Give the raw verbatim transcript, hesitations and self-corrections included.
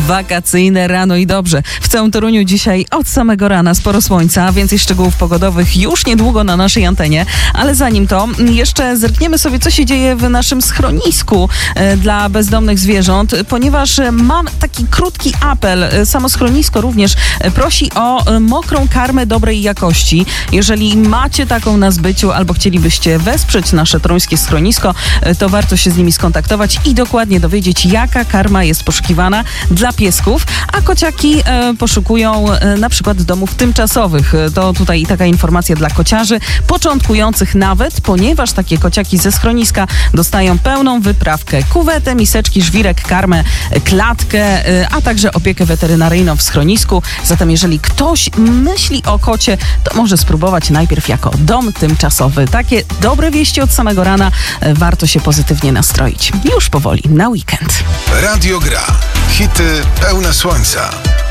Wakacyjne rano i dobrze. W całym Toruniu dzisiaj od samego rana sporo słońca, więcej szczegółów pogodowych już niedługo na naszej antenie, ale zanim to jeszcze zerkniemy sobie, co się dzieje w naszym schronisku e, dla bezdomnych zwierząt, ponieważ mam taki krótki apel. Samo schronisko również prosi o e, mokrą karmę dobrej jakości. Jeżeli macie taką na zbyciu albo chcielibyście wesprzeć nasze toruńskie schronisko, e, to warto się z nimi skontaktować i dokładnie dowiedzieć, jaka karma jest poszukiwana dla piesków, a kociaki e, poszukują e, na przykład domów tymczasowych. To tutaj taka informacja dla kociarzy, początkujących nawet, ponieważ takie kociaki ze schroniska dostają pełną wyprawkę, kuwetę, miseczki, żwirek, karmę, klatkę, e, a także opiekę weterynaryjną w schronisku. Zatem jeżeli ktoś myśli o kocie, to może spróbować najpierw jako dom tymczasowy. Takie dobre wieści od samego rana, e, warto się pozytywnie nastroić. Już powoli na weekend. Radio Gra. Hity pełne słońca.